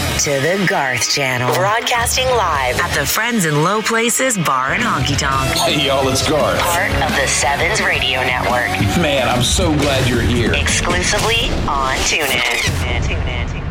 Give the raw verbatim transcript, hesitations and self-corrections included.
to the Garth Channel. Broadcasting live at the Friends in Low Places Bar and Honky Tonk. Hey, y'all, it's Garth. Part of the Sevens Radio Network. Man, I'm so glad you're here. Exclusively on TuneIn. TuneIn, TuneIn, TuneIn.